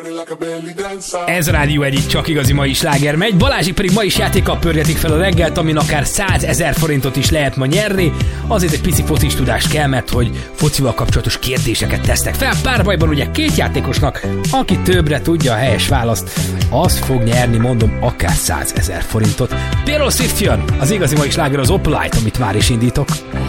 Ez a Rádió egyik csak igazi mai sláger megy, Balázsik pedig ma is játékkal pörgetik fel a reggelt, amin akár 100 000 forintot is lehet ma nyerni. Azért egy pici focis tudást kell, mert hogy focival kapcsolatos kérdéseket tesznek fel. Párbajban ugye két játékosnak, aki többre tudja a helyes választ, az fog nyerni, mondom, akár 100 000 forintot. Taylor Swift jön, az igazi mai sláger az Opalite, amit már is indítok.